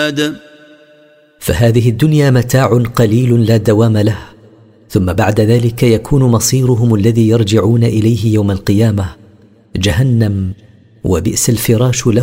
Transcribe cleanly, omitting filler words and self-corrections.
فهذه الدنيا متاع قليل لا دوام له، ثم بعد ذلك يكون مصيرهم الذي يرجعون إليه يوم القيامة جهنم، وبئس الفراش له